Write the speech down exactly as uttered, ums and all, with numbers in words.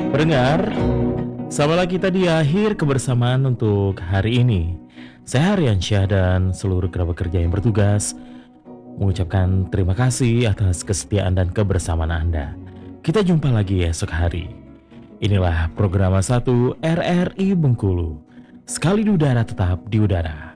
Pendengar, sampailah kita di akhir kebersamaan untuk hari ini. Saya Haryansyah dan seluruh kerabat kerja yang bertugas mengucapkan terima kasih atas kesetiaan dan kebersamaan Anda. Kita jumpa lagi esok hari. Inilah program satu R R I Bengkulu. Sekali di udara tetap di udara.